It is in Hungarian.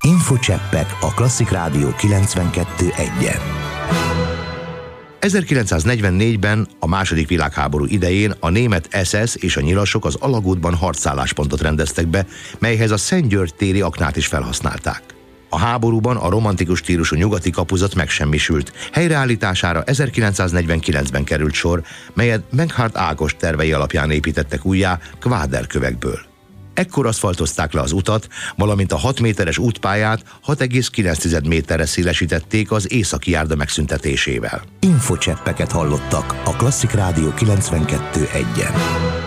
Infocseppek a Klasszik Rádió 92.1-en. 1944-ben, a második világháború idején a német SS és a nyilasok az alagútban harcálláspontot rendeztek be, melyhez a Szent György téri aknát is felhasználták. A háborúban a romantikus stílusú nyugati kapuzat megsemmisült. Helyreállítására 1949-ben került sor, melyet Meghart Ágost tervei alapján építettek újjá kváderkövekből. Ekkor aszfaltozták le az utat, valamint a 6 méteres útpályát 6,9 méterre szélesítették az északi járda megszüntetésével. Infocseppeket hallottak a Klasszik Rádió 92.1-en.